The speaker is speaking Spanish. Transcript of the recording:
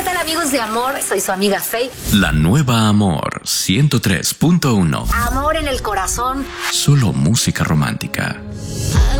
tal, amigos de Amor? Soy su amiga Faye. La nueva Amor 103.1. Amor en el corazón. Solo música romántica.